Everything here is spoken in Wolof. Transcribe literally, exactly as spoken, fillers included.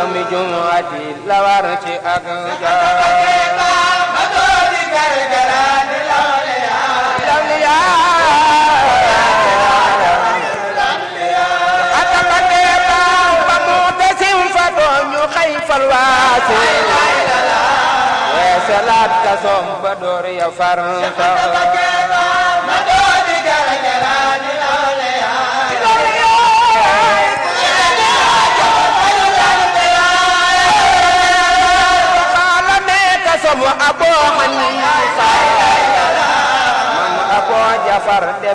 mi jumati la war ci ak salat ka som ba door ya farta ma doodi gara gara ni lole ya lole ya kala me ka som abo hani man abo jafar de